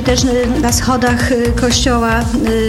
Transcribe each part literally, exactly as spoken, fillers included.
też na schodach kościoła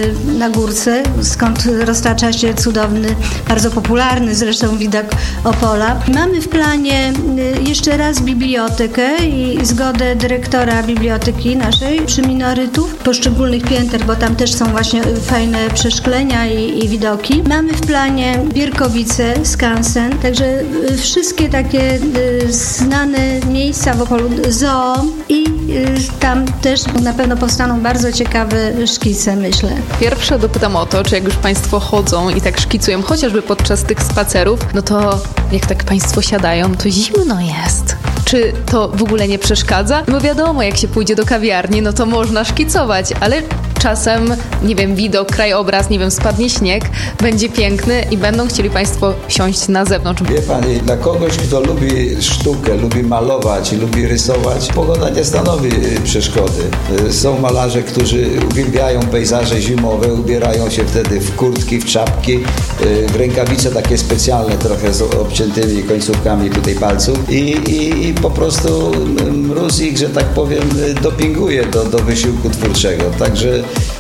na Górce, skąd roztacza się cudowny, bardzo popularny zresztą widok Opola. Mamy w planie jeszcze raz bibliotekę i zgodę dyrektora biblioteki naszej przy minorytów poszczególnych pięter, bo tam też są właśnie fajne przeszklenia i, i widoki. Mamy w planie Bierkowice, skansen, także wszystkie takie y, znane miejsca w Opolu, zoo i y, tam też na pewno powstaną bardzo ciekawe szkice, myślę. Pierwsze dopytam o to, czy jak już Państwo chodzą i tak szkicują, chociażby podczas tych spacerów, no to jak tak Państwo siadają, to zimno jest. Czy to w ogóle nie przeszkadza? No bo wiadomo, jak się pójdzie do kawiarni, no to można szkicować, ale czasem, nie wiem, widok, krajobraz, nie wiem, spadnie śnieg, będzie piękny i będą chcieli Państwo siąść na zewnątrz. Wie Pani, dla kogoś, kto lubi sztukę, lubi malować, lubi rysować, pogoda nie stanowi przeszkody. Są malarze, którzy uwielbiają pejzaże zimowe, ubierają się wtedy w kurtki, w czapki, w rękawice takie specjalne, trochę z obciętymi końcówkami tutaj palców i, i, i po prostu mróz ich, że tak powiem, dopinguje do, do wysiłku twórczego. Także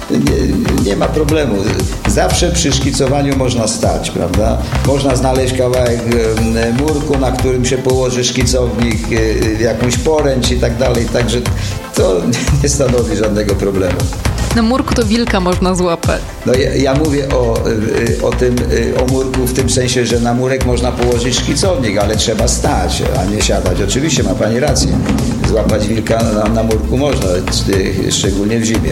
nie, nie ma problemu. Zawsze przy szkicowaniu można stać, prawda? Można znaleźć kawałek murku, na którym się położy szkicownik, jakąś poręcz i tak dalej. Także to nie stanowi żadnego problemu. Na murku to wilka można złapać. No ja, ja mówię o, o tym, o murku w tym sensie, że na murek można położyć szkicownik, ale trzeba stać, a nie siadać. Oczywiście ma Pani rację. Złapać wilka na, na murku można, szczególnie w zimie.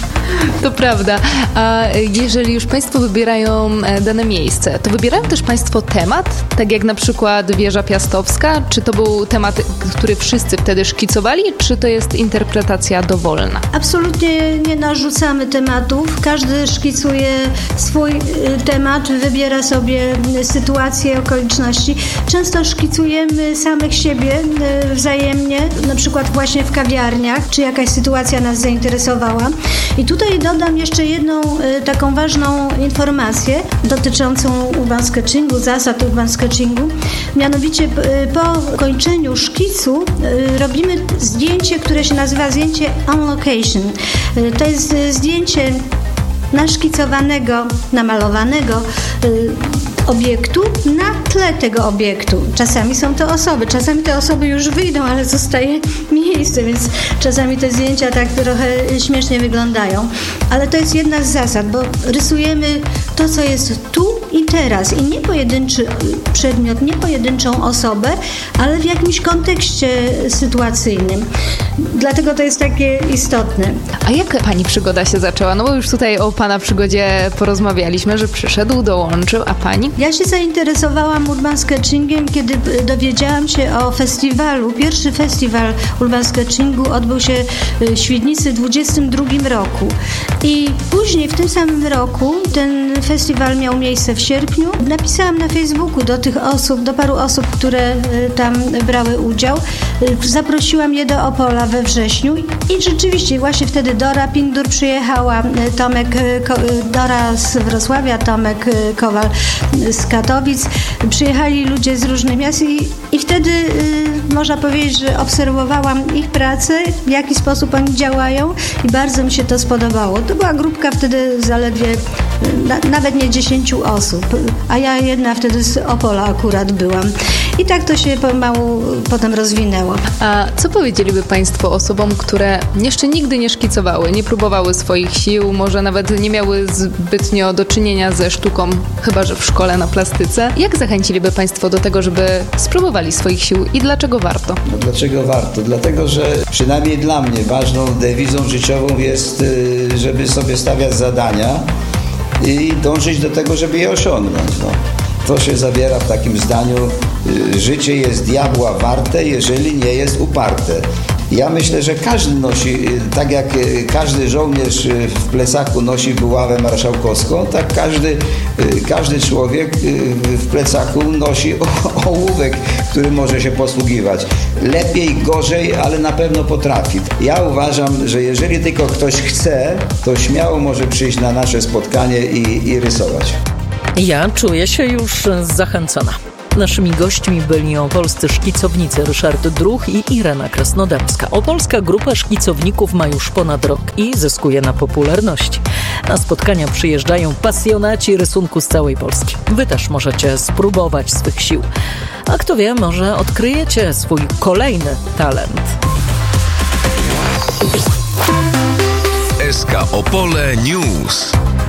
To prawda. A jeżeli już Państwo wybierają dane miejsce, to wybierają też Państwo temat? Tak jak na przykład Wieża Piastowska? Czy to był temat, który wszyscy wtedy szkicowali, czy to jest interpretacja dowolna? Absolutnie nie narzucamy tematów. Każdy szkicuje swój temat, wybiera sobie sytuacje, okoliczności. Często szkicujemy samych siebie wzajemnie, na przykład właśnie w kawiarniach, czy jakaś sytuacja nas zainteresowała. I tutaj dodam jeszcze jedną y, taką ważną informację dotyczącą urban sketchingu, zasad urban sketchingu. Mianowicie y, po kończeniu szkicu y, robimy zdjęcie, które się nazywa zdjęcie on location. Y, to jest y, zdjęcie naszkicowanego, namalowanego y, obiektu na tle tego obiektu. Czasami są to osoby, czasami te osoby już wyjdą, ale zostaje miejsce, więc czasami te zdjęcia tak trochę śmiesznie wyglądają. Ale to jest jedna z zasad, bo rysujemy to, co jest tu i teraz. I nie pojedynczy przedmiot, nie pojedynczą osobę, ale w jakimś kontekście sytuacyjnym. Dlatego to jest takie istotne. A jak Pani przygoda się zaczęła? No bo już tutaj o Pana przygodzie porozmawialiśmy, że przyszedł, dołączył, a Pani? Ja się zainteresowałam urban sketchingiem, kiedy dowiedziałam się o festiwalu. Pierwszy festiwal urban sketchingu odbył się w Świdnicy w dwudziestym drugim roku. I później w tym samym roku ten festiwal miał miejsce w sierpniu. Napisałam na Facebooku do tych osób, do paru osób, które tam brały udział. Zaprosiłam je do Opola we wrześniu i rzeczywiście właśnie wtedy Dora Pindur przyjechała, Tomek, Dora z Wrocławia, Tomek Kowal z Katowic. Przyjechali ludzie z różnych miast i, i wtedy y, można powiedzieć, że obserwowałam ich pracę, w jaki sposób oni działają i bardzo mi się to spodobało. To była grupka wtedy zaledwie na, nawet nie dziesięciu osób, a ja jedna wtedy z Opola akurat byłam. I tak to się pomału potem rozwinęło. A co powiedzieliby Państwo osobom, które jeszcze nigdy nie szkicowały, nie próbowały swoich sił, może nawet nie miały zbytnio do czynienia ze sztuką, chyba że w szkole na plastyce? Jak zachęciliby Państwo do tego, żeby spróbowali swoich sił i dlaczego warto? No dlaczego warto? Dlatego, że przynajmniej dla mnie ważną dewizą życiową jest, żeby sobie stawiać zadania i dążyć do tego, żeby je osiągnąć. No. To się zawiera w takim zdaniu: życie jest diabła warte, jeżeli nie jest uparte. Ja myślę, że każdy nosi, tak jak każdy żołnierz w plecaku nosi buławę marszałkowską, tak każdy, każdy człowiek w plecaku nosi ołówek, który może się posługiwać. Lepiej, gorzej, ale na pewno potrafi. Ja uważam, że jeżeli tylko ktoś chce, to śmiało może przyjść na nasze spotkanie i, i rysować. Ja czuję się już zachęcona. Naszymi gośćmi byli opolscy szkicownicy Ryszard Druch i Irena Krasnodębska. Opolska grupa szkicowników ma już ponad rok i zyskuje na popularności. Na spotkania przyjeżdżają pasjonaci rysunku z całej Polski. Wy też możecie spróbować swych sił. A kto wie, może odkryjecie swój kolejny talent. S K Opole News.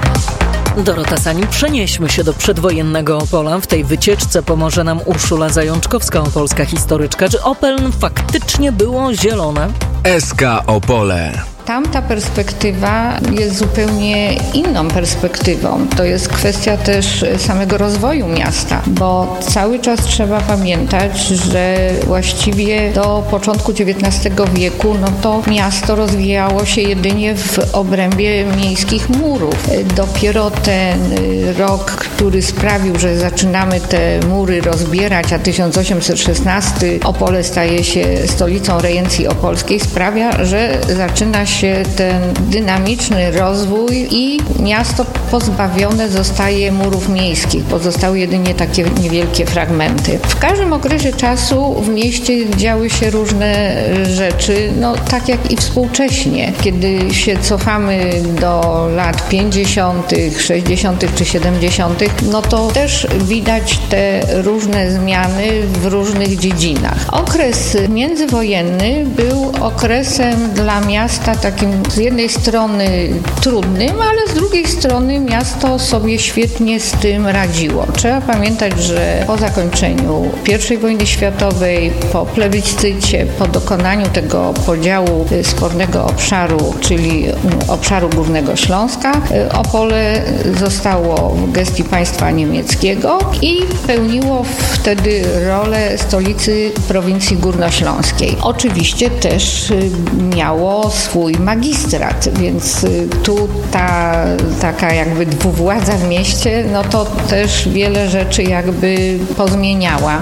Dorota Sani, przenieśmy się do przedwojennego Opola. W tej wycieczce pomoże nam Urszula Zajączkowska, opolska historyczka. Czy Opel faktycznie było zielone? S K Opole. Tamta perspektywa jest zupełnie inną perspektywą. To jest kwestia też samego rozwoju miasta, bo cały czas trzeba pamiętać, że właściwie do początku dziewiętnastego wieku no to miasto rozwijało się jedynie w obrębie miejskich murów. Dopiero ten rok, który sprawił, że zaczynamy te mury rozbierać, a tysiąc osiemset szesnasty Opole staje się stolicą rejencji opolskiej, sprawia, że zaczyna się się ten dynamiczny rozwój i miasto pozbawione zostaje murów miejskich. Pozostały jedynie takie niewielkie fragmenty. W każdym okresie czasu w mieście działy się różne rzeczy, no tak jak i współcześnie. Kiedy się cofamy do lat pięćdziesiątych, sześćdziesiątych czy siedemdziesiątych, no to też widać te różne zmiany w różnych dziedzinach. Okres międzywojenny był okresem dla miasta takim z jednej strony trudnym, ale z drugiej strony miasto sobie świetnie z tym radziło. Trzeba pamiętać, że po zakończeniu pierwszej wojny światowej, po plebiscycie, po dokonaniu tego podziału spornego obszaru, czyli obszaru Górnego Śląska, Opole zostało w gestii państwa niemieckiego i pełniło wtedy rolę stolicy prowincji górnośląskiej. Oczywiście też miało swój magistrat, więc tu ta taka jakby dwuwładza w mieście, no to też wiele rzeczy jakby pozmieniała.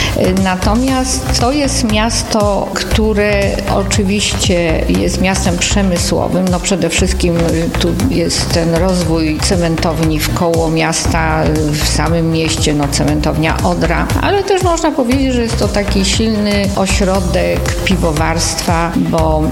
Natomiast to jest miasto, które oczywiście jest miastem przemysłowym. No przede wszystkim tu jest ten rozwój cementowni wkoło miasta, w samym mieście, no cementownia Odra, ale też można powiedzieć, że jest to taki silny ośrodek piwowarstwa, bo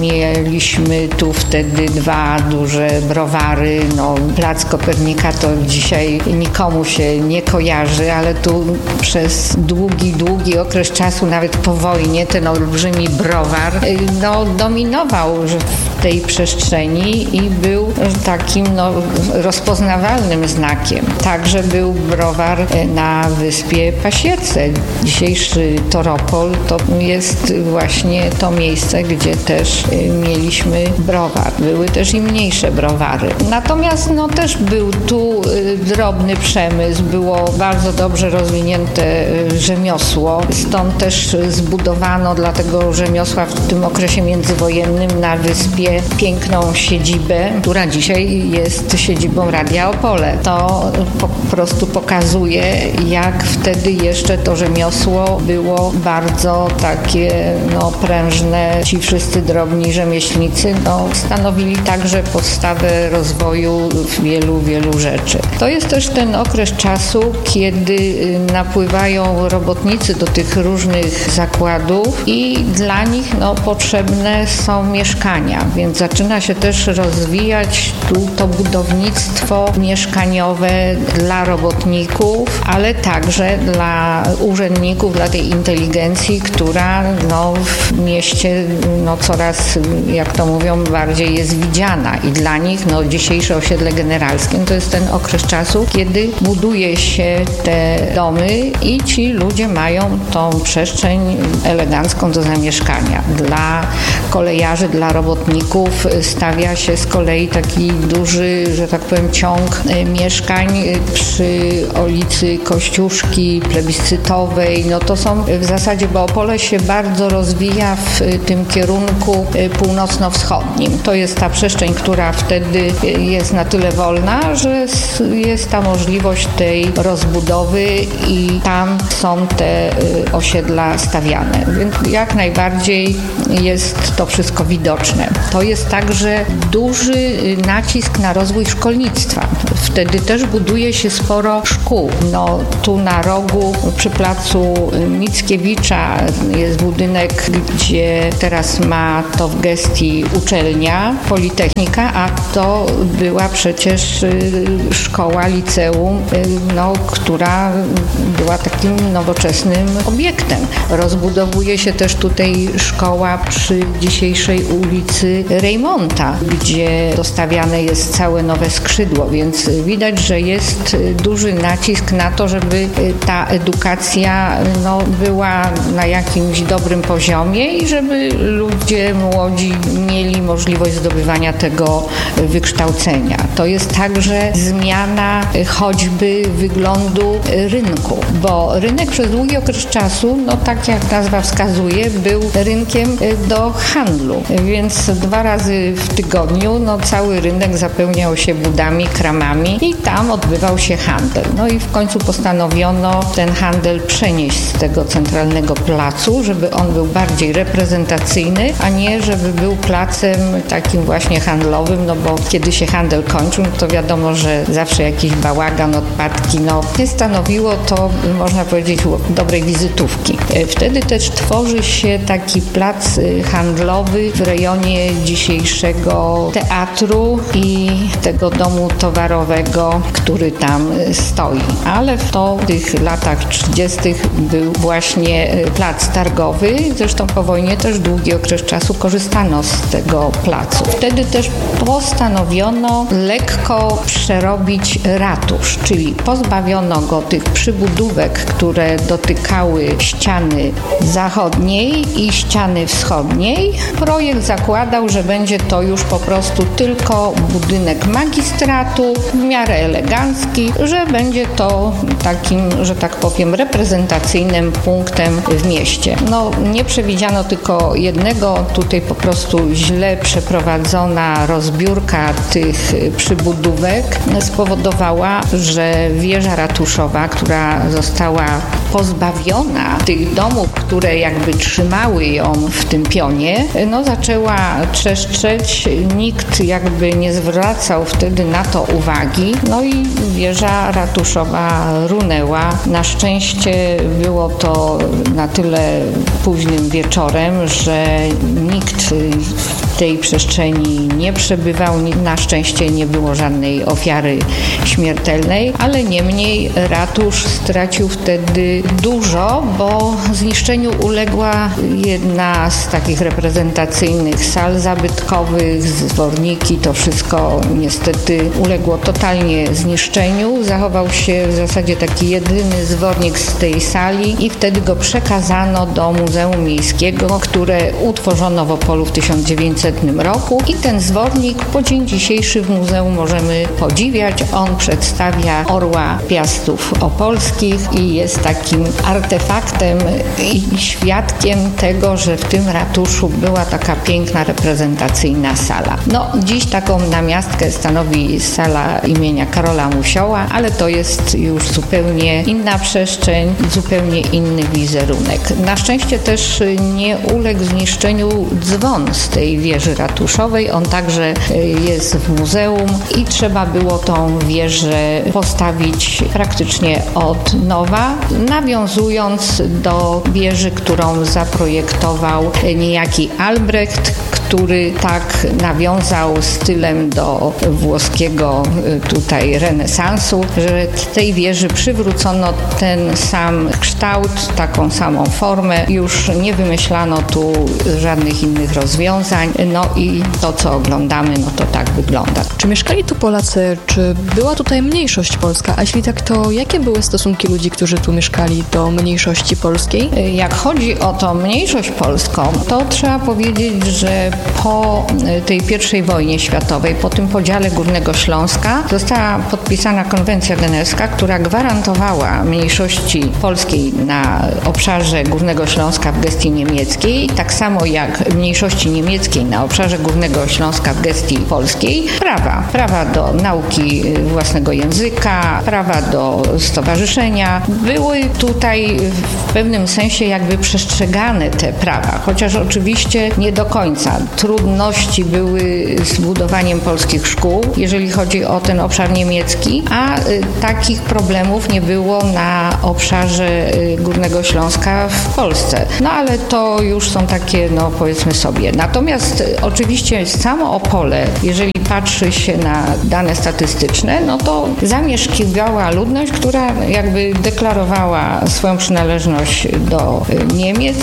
mieliśmy tu wtedy dwa duże browary, no Plac Kopernika to dzisiaj nikomu się nie kojarzy, ale tu przez długi, długi okres czasu, nawet po wojnie, ten olbrzymi browar no, dominował w tej przestrzeni i był takim no, rozpoznawalnym znakiem. Także był browar na wyspie Pasiece. Dzisiejszy Toropol to jest właśnie to miejsce, gdzie też mieliśmy browar. Były też i mniejsze browary. Natomiast no, też był tu drobny przemysł, było bardzo dobrze rozwinięte rzemiosło. Stąd też zbudowano dla tego rzemiosła w tym okresie międzywojennym na wyspie piękną siedzibę, która dzisiaj jest siedzibą Radia Opole. To po prostu pokazuje, jak wtedy jeszcze to rzemiosło było bardzo takie no, prężne. Ci wszyscy drobni rzemieślnicy no, stanowili także podstawę rozwoju wielu, wielu rzeczy. To jest też ten okres czasu, kiedy napływają robotnicy do tych różnych zakładów i dla nich no, potrzebne są mieszkania, więc zaczyna się też rozwijać tu to budownictwo mieszkaniowe dla robotników, ale także dla urzędników, dla tej inteligencji, która no, w mieście no, coraz, jak to mówią, bardziej jest widziana i dla nich no, dzisiejsze osiedle generalskie to jest ten okres czasu, kiedy buduje się te domy i ci ludzie mają tą przestrzeń elegancką do zamieszkania. Dla kolejarzy, dla robotników stawia się z kolei taki duży, że tak powiem, ciąg mieszkań przy ulicy Kościuszki, Plebiscytowej. No to są w zasadzie, bo Opole się bardzo rozwija w tym kierunku północno-wschodnim. To jest ta przestrzeń, która wtedy jest na tyle wolna, że jest ta możliwość tej rozbudowy i tam są te osiedla stawiane. Więc jak najbardziej jest to wszystko widoczne. To jest także duży nacisk na rozwój szkolnictwa. Wtedy też buduje buduje się sporo szkół. No, tu na rogu przy placu Mickiewicza jest budynek, gdzie teraz ma to w gestii uczelnia, Politechnika, a to była przecież szkoła, liceum, no, która była takim nowoczesnym obiektem. Rozbudowuje się też tutaj szkoła przy dzisiejszej ulicy Reymonta, gdzie dostawiane jest całe nowe skrzydło, więc widać, że jest duży nacisk na to, żeby ta edukacja no, była na jakimś dobrym poziomie i żeby ludzie młodzi mieli możliwość zdobywania tego wykształcenia. To jest także zmiana choćby wyglądu rynku, bo rynek przez długi okres czasu, no tak jak nazwa wskazuje, był rynkiem do handlu, więc dwa razy w tygodniu no, cały rynek zapełniał się budami, kramami i tam odbywał się handel. No i w końcu postanowiono ten handel przenieść z tego centralnego placu, żeby on był bardziej reprezentacyjny, a nie żeby był placem takim właśnie handlowym, no bo kiedy się handel kończył, no to wiadomo, że zawsze jakiś bałagan, odpadki, no nie stanowiło to, można powiedzieć, dobrej wizytówki. Wtedy też tworzy się taki plac handlowy w rejonie dzisiejszego teatru i tego domu towarowego, który tam stoi. Ale w to w tych latach trzydziestych był właśnie plac targowy. Zresztą po wojnie też długi okres czasu korzystano z tego placu. Wtedy też postanowiono lekko przerobić ratusz, czyli pozbawiono go tych przybudówek, które dotykały ściany zachodniej i ściany wschodniej. Projekt zakładał, że będzie to już po prostu tylko budynek magistratu, w miarę elegancki, że będzie to takim, że tak powiem, reprezentacyjnym punktem w mieście. No, nie przewidziano tylko jednego, tutaj po prostu źle przeprowadzona rozbiórka tych przybudówek spowodowała, że wieża ratuszowa, która została pozbawiona tych domów, które jakby trzymały ją w tym pionie, no zaczęła trzeszczeć. Nikt jakby nie zwracał wtedy na to uwagi. No i wieża ratuszowa runęła. Na szczęście było to na tyle późnym wieczorem, że nikt w tej przestrzeni nie przebywał. Na szczęście nie było żadnej ofiary śmiertelnej, ale niemniej ratusz stracił wtedy dużo, bo zniszczeniu uległa jedna z takich reprezentacyjnych sal zabytkowych, zworniki, to wszystko niestety uległo totalnie zniszczeniu. Zachował się w zasadzie taki jedyny zwornik z tej sali i wtedy go przekazano do Muzeum Miejskiego, które utworzono w Opolu w tysiąc dziewięćsetnym roku i ten zwornik po dzień dzisiejszy w muzeum możemy podziwiać. On przedstawia orła Piastów Opolskich i jest takim artefaktem i świadkiem tego, że w tym ratuszu była taka piękna, reprezentacyjna sala. No, dziś taką namiastkę stanowi sala imienia Karola Musioła, ale to jest już zupełnie inna przestrzeń, zupełnie inny wizerunek. Na szczęście też nie uległ zniszczeniu dzwon z tej wieży ratuszowej. On także jest w muzeum i trzeba było tą wieżę postawić praktycznie od nowa, nawiązując do wieży, którą zaprojektował niejaki Albrecht, który tak nawiązał stylem do włoskiego tutaj renesansu, że tej wieży przywrócono ten sam kształt, taką samą formę. Już nie wymyślano tu żadnych innych rozwiązań. No i to, co oglądamy, no to tak wygląda. Czy mieszkali tu Polacy? Czy była tutaj mniejszość polska? A jeśli tak, to jakie były stosunki ludzi, którzy tu mieszkali, do mniejszości polskiej? Jak chodzi o tą mniejszość polską, to trzeba powiedzieć, że po tej pierwszej wojnie światowej, po tym podziale Górnego Śląska, została podpisana konwencja genewska, która gwarantowała mniejszości polskiej na obszarze Górnego Śląska w gestii niemieckiej, tak samo jak mniejszości niemieckiej na obszarze Górnego Śląska w gestii polskiej, prawa. Prawa do nauki własnego języka, prawa do stowarzyszenia. Były tutaj w pewnym sensie jakby przestrzegane te prawa, chociaż oczywiście nie do końca. trudności były z budowaniem polskich szkół, jeżeli chodzi o ten obszar niemiecki, a takich problemów nie było na obszarze Górnego Śląska w Polsce. No ale to już są takie, no powiedzmy sobie. Natomiast oczywiście samo Opole, jeżeli patrzy się na dane statystyczne, no to zamieszkiwała ludność, która jakby deklarowała swoją przynależność do Niemiec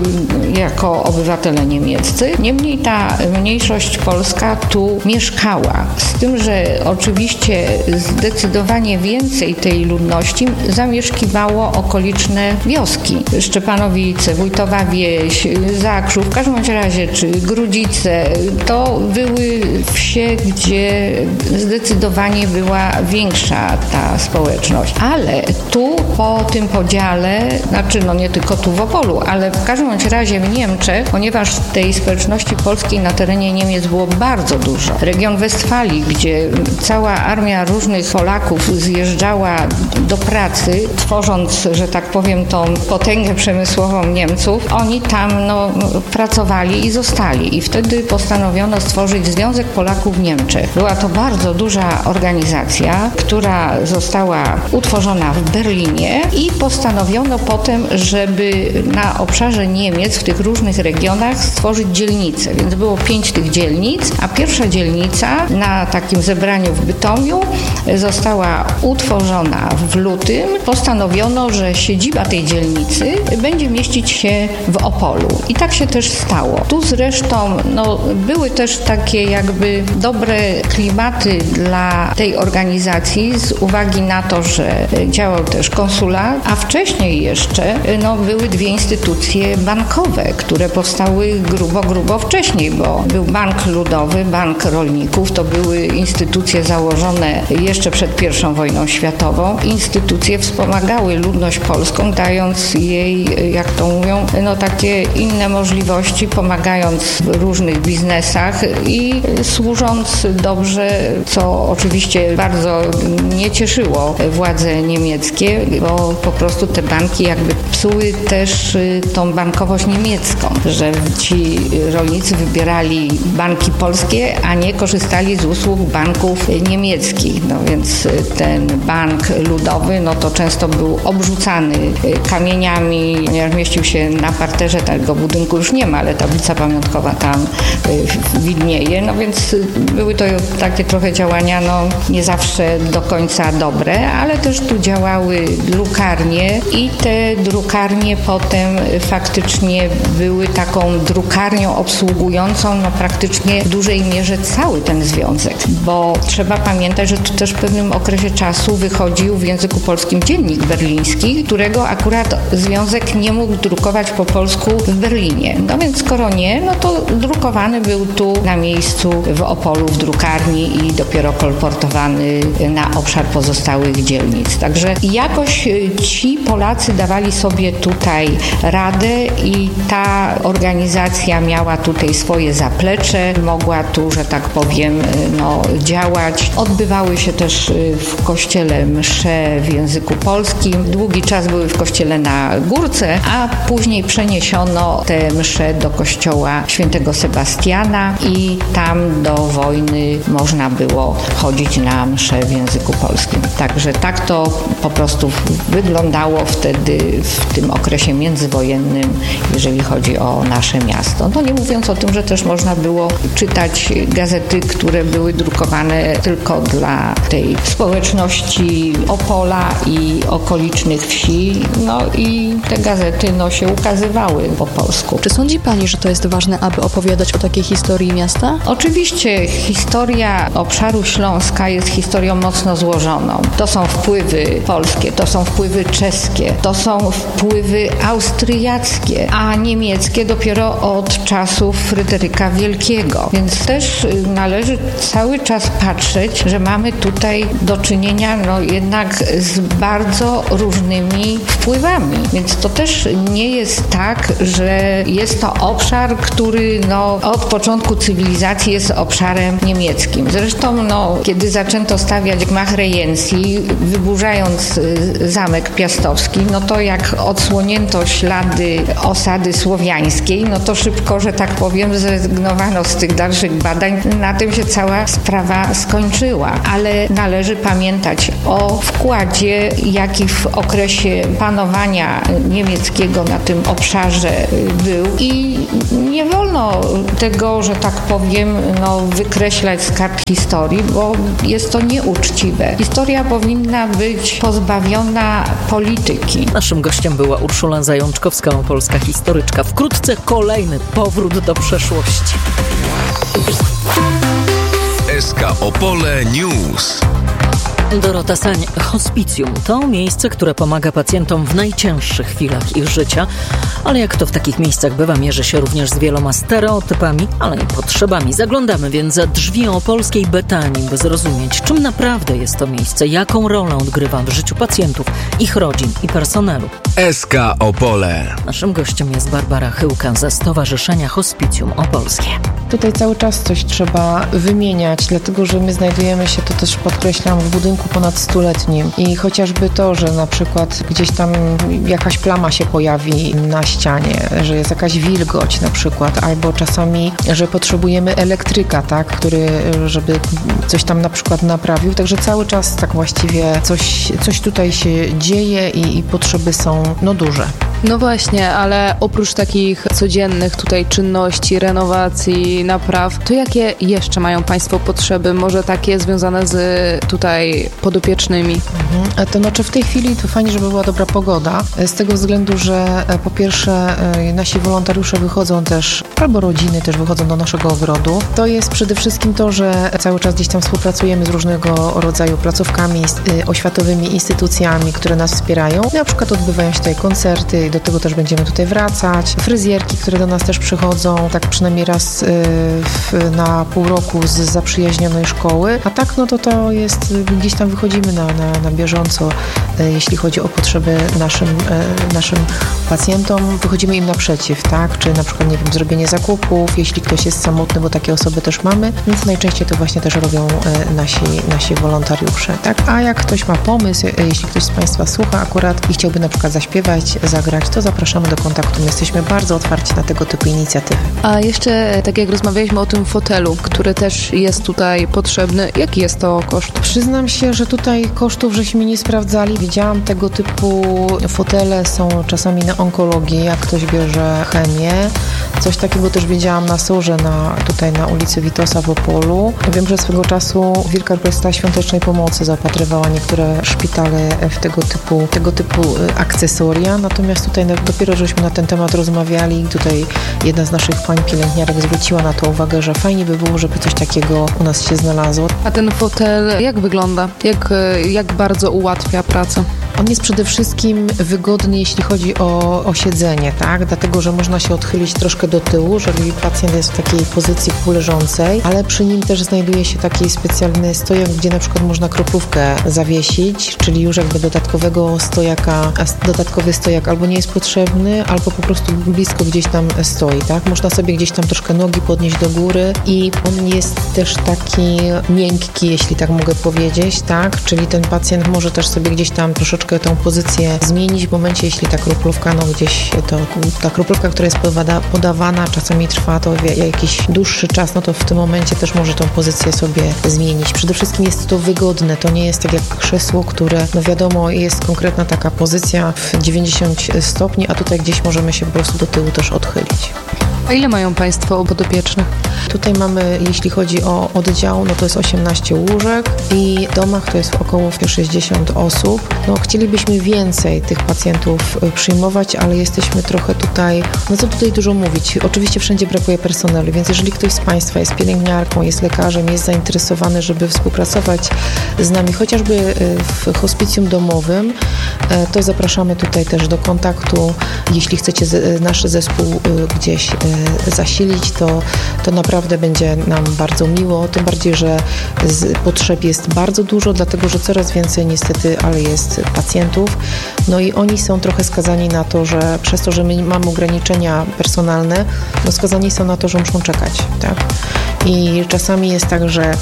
jako obywatele niemieccy. Niemniej ta mniejszość polska tu mieszkała. Z tym, że oczywiście zdecydowanie więcej tej ludności zamieszkiwało okoliczne wioski. Szczepanowice, Wójtowa Wieś, Zakrzów, w każdym razie, czy Grudzice, to były wsie, gdzie zdecydowanie była większa ta społeczność. Ale tu po tym podziale, znaczy no nie tylko tu w Opolu, ale w każdym razie w Niemczech, ponieważ tej społeczności polskiej na terenie Niemiec było bardzo dużo. Region Westfalii, gdzie cała armia różnych Polaków zjeżdżała do pracy, tworząc, że tak powiem, tą potęgę przemysłową Niemców, oni tam no, pracowali i zostali. I wtedy postanowiono stworzyć Związek Polaków w Niemczech. Była to bardzo duża organizacja, która została utworzona w Berlinie i postanowiono potem, żeby na obszarze Niemiec w tych różnych regionach stworzyć dzielnice. Więc było pięć tych dzielnic, a pierwsza dzielnica na takim zebraniu w Bytomiu została utworzona w lutym. Postanowiono, że siedziba tej dzielnicy będzie mieścić się w Opolu. I tak się też stało. Tu zresztą no, były też takie jakby dobre klimaty dla tej organizacji z uwagi na to, że działał też konsulat, a wcześniej jeszcze no, były dwie instytucje bankowe, które powstały grubo, grubo wcześniej, bo był Bank Ludowy, Bank Rolników, to były instytucje założone jeszcze przed pierwszą wojną światową. Instytucje wspomagały ludność polską, dając jej, jak to mówią, no takie inne możliwości, pomagając w różnych biznesach i służąc dobrze, co oczywiście bardzo nie cieszyło władze niemieckie, bo po prostu te banki jakby psuły też tą bankowość niemiecką, że ci rolnicy wybierali banki polskie, a nie korzystali z usług banków niemieckich. No więc ten bank ludowy, no to często był obrzucany kamieniami, ponieważ mieścił się na parterze, tego budynku już nie ma, ale tablica pamiątkowa tam widnieje, no więc były to takie trochę działania, no nie zawsze do końca dobre, ale też tu działały drukarnie i te drukarnie potem faktycznie były taką drukarnią obsługującą no praktycznie w dużej mierze cały ten związek, bo trzeba pamiętać, że tu też w pewnym okresie czasu wychodził w języku polskim Dziennik Berliński, którego akurat związek nie mógł drukować po polsku w Berlinie. No więc skoro nie, no to drukowany był tu na miejscu w Opolu w drukarni i dopiero kolportowany na obszar pozostałych dzielnic. Także jakoś ci Polacy dawali sobie tutaj radę i ta organizacja miała tutaj swoje zaplecze, mogła tu, że tak powiem, no, działać. Odbywały się też w kościele msze w języku polskim. Długi czas były w kościele na Górce, a później przeniesiono te msze do kościoła świętego Sebastiana i tam do wojny można było chodzić na msze w języku polskim. Także tak to po prostu wyglądało wtedy w tym okresie międzywojennym, jeżeli chodzi o nasze miasto. No nie mówiąc o tym, że też można było czytać gazety, które były drukowane tylko dla tej społeczności Opola i okolicznych wsi. No i te gazety no, się ukazywały po polsku. Czy sądzi Pani, że to jest ważne, aby opowiadać o takiej historii miasta? Oczywiście historia obszaru Śląska jest historią mocno złożoną. To są wpływy polskie, to są wpływy czeskie, to są wpływy austriackie, a niemieckie dopiero od czasów Fryderyka Wielkiego. Więc też należy cały czas patrzeć, że mamy tutaj do czynienia no jednak z bardzo różnymi wpływami. Więc to też nie jest tak, że jest to obszar, który no, od początku cywilizacji jest obszarem niemieckim. Zresztą no, kiedy zaczęto stawiać gmach rejencji, wyburzając Zamek Piastowski, no to jak odsłonięto ślady osady słowiańskiej, no to szybko, że tak powiem, powiem, zrezygnowano z tych dalszych badań. Na tym się cała sprawa skończyła. Ale należy pamiętać o wkładzie, jaki w okresie panowania niemieckiego na tym obszarze był i nie wolno tego, że tak powiem, no, wykreślać z kart historii, bo jest to nieuczciwe. Historia powinna być pozbawiona polityki. Naszym gościem była Urszula Zajączkowska, opolska historyczka. Wkrótce kolejny powrót do przeszłości. S K Opole News. Dorota Sań. Hospicjum to miejsce, które pomaga pacjentom w najcięższych chwilach ich życia, ale jak to w takich miejscach bywa, mierzy się również z wieloma stereotypami, ale i potrzebami. Zaglądamy więc za drzwi opolskiej Betanii, by zrozumieć, czym naprawdę jest to miejsce, jaką rolę odgrywa w życiu pacjentów, ich rodzin i personelu. S K Opole. Naszym gościem jest Barbara Chyłka ze Stowarzyszenia Hospicjum Opolskie. Tutaj cały czas coś trzeba wymieniać, dlatego że my znajdujemy się, to też podkreślam, w budynku ponad stuletnim i chociażby to, że na przykład gdzieś tam jakaś plama się pojawi na ścianie, że jest jakaś wilgoć na przykład, albo czasami, że potrzebujemy elektryka, tak, który, żeby coś tam na przykład naprawił, także cały czas tak właściwie coś, coś tutaj się dzieje i, i potrzeby są no duże. No właśnie, ale oprócz takich codziennych tutaj czynności, renowacji, napraw, to jakie jeszcze mają Państwo potrzeby? Może takie związane z tutaj podopiecznymi? Mhm. To znaczy w tej chwili to fajnie, żeby była dobra pogoda, z tego względu, że po pierwsze nasi wolontariusze wychodzą też, albo rodziny też wychodzą do naszego ogrodu. To jest przede wszystkim to, że cały czas gdzieś tam współpracujemy z różnego rodzaju placówkami oświatowymi, instytucjami, które nas wspierają. Na przykład odbywają się tutaj koncerty, do tego też będziemy tutaj wracać. Fryzjerki, które do nas też przychodzą, tak przynajmniej raz w, na pół roku z zaprzyjaźnionej szkoły. A tak, no to to jest, gdzieś tam wychodzimy na, na, na bieżąco, jeśli chodzi o potrzeby naszym, naszym pacjentom. Wychodzimy im naprzeciw, tak? Czy na przykład, nie wiem, zrobienie zakupów, jeśli ktoś jest samotny, bo takie osoby też mamy, więc najczęściej to właśnie też robią nasi, nasi wolontariusze, tak? A jak ktoś ma pomysł, jeśli ktoś z Państwa słucha akurat i chciałby na przykład zaśpiewać, zagrać, to zapraszamy do kontaktu. My jesteśmy bardzo otwarci na tego typu inicjatywy. A jeszcze, tak jak rozmawialiśmy o tym fotelu, który też jest tutaj potrzebny, jaki jest to koszt? Przyznam się, że tutaj kosztów żeśmy nie sprawdzali. Widziałam tego typu fotele są czasami na onkologii, jak ktoś bierze chemię. Coś takiego też widziałam na Sorze, na, tutaj na ulicy Witosa w Opolu. Wiem, że swego czasu Wielka Orkiestra Świątecznej Pomocy zaopatrywała niektóre szpitale w tego typu, tego typu akcesoria. Natomiast tutaj dopiero żeśmy na ten temat rozmawiali. Tutaj jedna z naszych pań pielęgniarek zwróciła na to uwagę, że fajnie by było, żeby coś takiego u nas się znalazło. A ten fotel jak wygląda? Jak, jak bardzo ułatwia pracę? On jest przede wszystkim wygodny, jeśli chodzi o, o siedzenie, tak? Dlatego, że można się odchylić troszkę do tyłu, jeżeli pacjent jest w takiej pozycji półleżącej, ale przy nim też znajduje się taki specjalny stojak, gdzie na przykład można kroplówkę zawiesić, czyli już jakby dodatkowego stojaka, dodatkowy stojak albo nie jest potrzebny, albo po prostu blisko gdzieś tam stoi, tak? Można sobie gdzieś tam troszkę nogi podnieść do góry i on jest też taki miękki, jeśli tak mogę powiedzieć, tak? Czyli ten pacjent może też sobie gdzieś tam troszeczkę tą pozycję zmienić w momencie, jeśli ta kroplówka, no gdzieś to, ta kroplówka, która jest podawana, podawana, czasami trwa to jakiś dłuższy czas, no to w tym momencie też może tą pozycję sobie zmienić. Przede wszystkim jest to wygodne, to nie jest tak jak krzesło, które, no wiadomo, jest konkretna taka pozycja w dziewięćdziesiąt stopni, a tutaj gdzieś możemy się po prostu do tyłu też odchylić. A ile mają Państwo podopiecznych? Tutaj mamy, jeśli chodzi o oddział, no to jest osiemnaście łóżek i w domach to jest około sześćdziesiąt osób. No chcielibyśmy więcej tych pacjentów przyjmować, ale jesteśmy trochę tutaj, no co tutaj dużo mówić. Oczywiście wszędzie brakuje personelu, więc jeżeli ktoś z Państwa jest pielęgniarką, jest lekarzem, jest zainteresowany, żeby współpracować z nami, chociażby w hospicjum domowym, to zapraszamy tutaj też do kontaktu. Jeśli chcecie nasz zespół gdzieś zasilić, to, to naprawdę będzie nam bardzo miło, tym bardziej, że z potrzeb jest bardzo dużo, dlatego, że coraz więcej niestety, ale jest pacjentów, no i oni są trochę skazani na to, że przez to, że my mamy ograniczenia personalne, no skazani są na to, że muszą czekać, tak? I czasami jest tak, że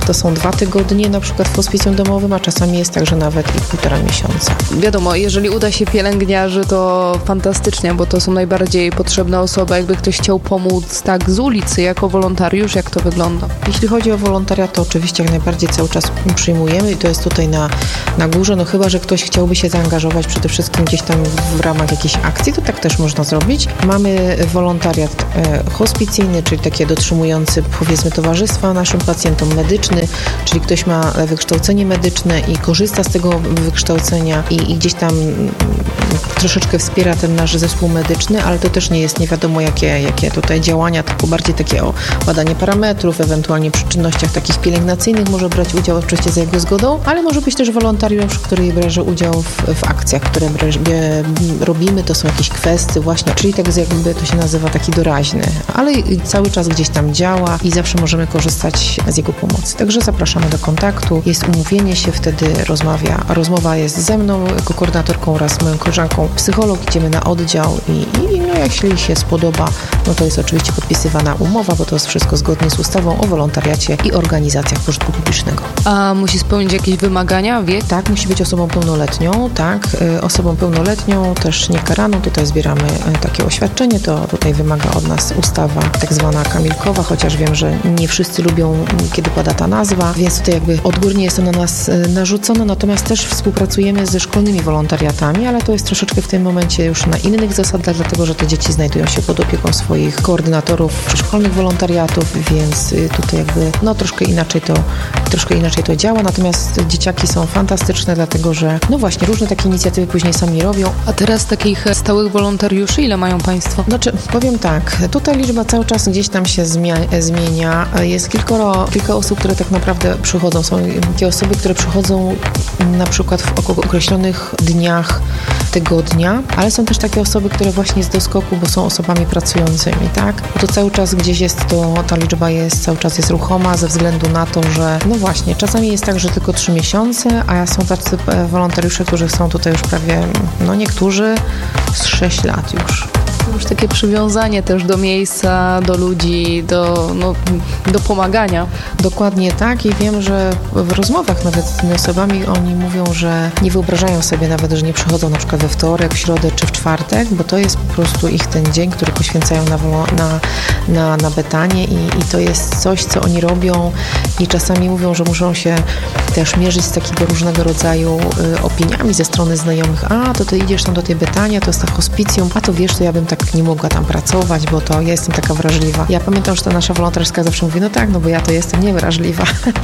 to są dwa tygodnie na przykład w hospicjum domowym, a czasami jest tak, że nawet i półtora miesiąca. Wiadomo, jeżeli uda się pielęgniarzy, to fantastycznie, bo to są najbardziej potrzebne osoby. Jakby ktoś chciał pomóc tak z ulicy, jako wolontariusz, jak to wygląda? Jeśli chodzi o wolontariat, to oczywiście jak najbardziej cały czas przyjmujemy i to jest tutaj na, na górze, no chyba, że ktoś chciałby się zaangażować przede wszystkim gdzieś tam w ramach jakiejś akcji, to tak też można zrobić. Mamy wolontariat e, hospicyjny, czyli takie dotrzymujący, powiedzmy, towarzystwa naszym pacjentom, medyczny, czyli ktoś ma wykształcenie medyczne i korzysta z tego wykształcenia i, i gdzieś tam troszeczkę wspiera ten nasz zespół medyczny, ale to też nie jest nie wiadomo jakie, jakie tutaj działania, tylko bardziej takie o badanie parametrów, ewentualnie przy czynnościach takich pielęgnacyjnych może brać udział oczywiście za jego zgodą, ale może być też wolontariusz, który bierze udział w, w akcjach, które bie, robimy, to są jakieś kwestie właśnie, czyli tak jakby to się nazywa taki doraźny, ale cały czas gdzieś tam działa i zawsze możemy korzystać z jego pomocy. Także zapraszamy do kontaktu, jest umówienie się, wtedy rozmawia, rozmowa jest ze mną jako koordynatorką oraz moją koleżanką psycholog, idziemy na oddział i, i no, jeśli się spodoba, no to jest oczywiście podpisywana umowa, bo to jest wszystko zgodnie z ustawą o wolontariacie i organizacjach pożytku publicznego. A musi spełnić jakieś wymagania, wiek? Tak, musi być osobą pełnoletnią, tak, osobą pełnoletnią, też nie karaną, tutaj zbieramy takie oświadczenie, to tutaj wymaga od nas ustawa tak zwana kamilkowa, chociaż wiem, że nie wszyscy lubią, kiedy pada ta nazwa, więc tutaj jakby odgórnie jest to na nas narzucone, natomiast też współpracujemy ze szkolnymi wolontariatami, ale to jest troszeczkę w tym momencie już na innych zasadach, dlatego że te dzieci znajdują się pod opieką swoich koordynatorów szkolnych wolontariatów, więc tutaj jakby no troszkę inaczej to, troszkę inaczej to działa, natomiast dzieciaki są fantastyczne, dlatego że no właśnie różne takie inicjatywy później sami robią. A teraz takich stałych wolontariuszy ile mają Państwo? Znaczy, powiem tak, tutaj liczba cały czas gdzieś tam się zmia- zmienia. Jest kilkoro, kilka osób, które tak naprawdę przychodzą. Są takie osoby, które przychodzą na przykład w określonych dniach tygodnia, ale są też takie osoby, które właśnie z doskoku, bo są osobami pracującymi, tak? Bo to cały czas gdzieś jest to, ta liczba jest, cały czas jest ruchoma ze względu na to, że no właśnie, czasami jest tak, że tylko trzy miesiące, a są tacy wolontariusze, którzy są tutaj już prawie, no niektórzy z sześć lat już. Już takie przywiązanie też do miejsca, do ludzi, do, no, do pomagania. Dokładnie tak i wiem, że w rozmowach nawet z tymi osobami oni mówią, że nie wyobrażają sobie nawet, że nie przychodzą na przykład we wtorek, w środę czy w czwartek, bo to jest po prostu ich ten dzień, który poświęcają na, na, na, na Betanię i, i to jest coś, co oni robią i czasami mówią, że muszą się też mierzyć z takiego różnego rodzaju y, opiniami ze strony znajomych. A, to ty idziesz tam do tej Betanii, to jest ta hospicjum, a to wiesz, to ja bym tak nie mogła tam pracować, bo to ja jestem taka wrażliwa. Ja pamiętam, że ta nasza wolontariuszka zawsze mówi, no tak, no bo ja to jestem niewrażliwa.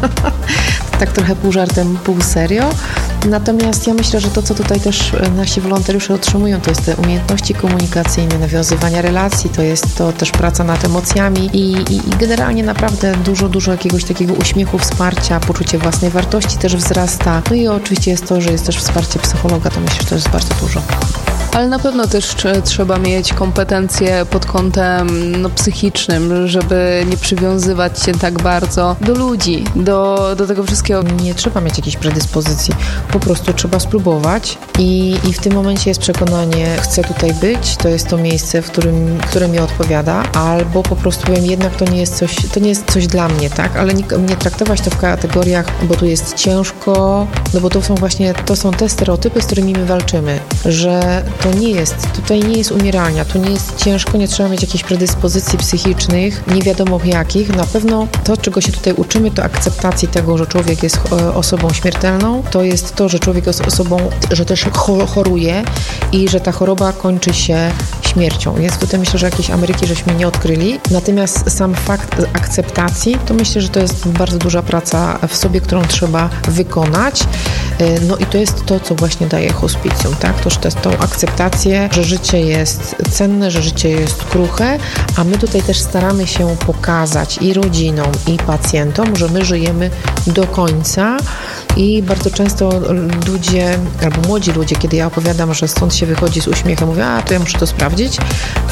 Tak trochę pół żartem, pół serio. Natomiast ja myślę, że to, co tutaj też nasi wolontariusze otrzymują, to jest te umiejętności komunikacyjne, nawiązywania relacji, to jest to też praca nad emocjami i, i, i generalnie naprawdę dużo, dużo jakiegoś takiego uśmiechu, wsparcia, poczucie własnej wartości też wzrasta. No i oczywiście jest to, że jest też wsparcie psychologa, to myślę, że to jest bardzo dużo. Ale na pewno też trzeba mieć kompetencje pod kątem no, psychicznym, żeby nie przywiązywać się tak bardzo do ludzi, do, do tego wszystkiego. Nie trzeba mieć jakiejś predyspozycji, po prostu trzeba spróbować i, i w tym momencie jest przekonanie, chcę tutaj być, to jest to miejsce, w którym, które mi odpowiada, albo po prostu powiem, jednak to nie jest coś, to nie jest coś dla mnie, tak, ale nie, nie traktować to w kategoriach, bo tu jest ciężko, no bo to są właśnie, to są te stereotypy, z którymi my walczymy, że to nie jest, tutaj nie jest umierania, tu nie jest ciężko, nie trzeba mieć jakichś predyspozycji psychicznych, nie wiadomo jakich. Na pewno to, czego się tutaj uczymy, to akceptacji tego, że człowiek jest osobą śmiertelną, to jest to, że człowiek jest osobą, że też choruje i że ta choroba kończy się śmiercią. Więc tutaj myślę, że jakieś Ameryki żeśmy nie odkryli. Natomiast sam fakt akceptacji, to myślę, że to jest bardzo duża praca w sobie, którą trzeba wykonać. No i to jest to, co właśnie daje hospicjum, tak? To, że to jest tą akceptację, że życie jest cenne, że życie jest kruche, a my tutaj też staramy się pokazać i rodzinom, i pacjentom, że my żyjemy do końca i bardzo często ludzie, albo młodzi ludzie, kiedy ja opowiadam, że stąd się wychodzi z uśmiechem, mówią, a to ja muszę to sprawdzić,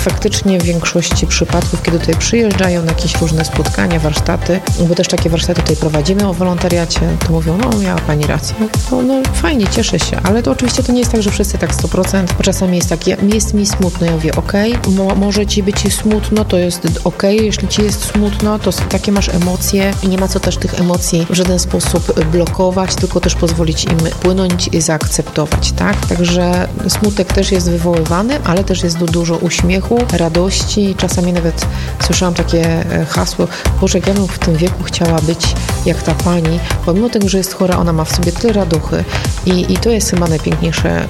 faktycznie w większości przypadków, kiedy tutaj przyjeżdżają na jakieś różne spotkania, warsztaty, bo też takie warsztaty tutaj prowadzimy o wolontariacie, to mówią, no miała pani rację. No, no fajnie, cieszę się, ale to oczywiście to nie jest tak, że wszyscy tak sto procent, bo czasami jest takie, jest mi smutno, ja mówię, okej, okay, mo- może ci być smutno, to jest okej, okay. Jeśli ci jest smutno, to takie masz emocje i nie ma co też tych emocji w żaden sposób blokować, tylko też pozwolić im płynąć i zaakceptować, tak? Także smutek też jest wywoływany, ale też jest dużo uśmiechu, radości. Czasami nawet słyszałam takie hasło, Boże, jak ja bym w tym wieku chciała być jak ta pani, pomimo tego, że jest chora, ona ma w sobie tyle radości i, i to jest chyba najpiękniejszy e,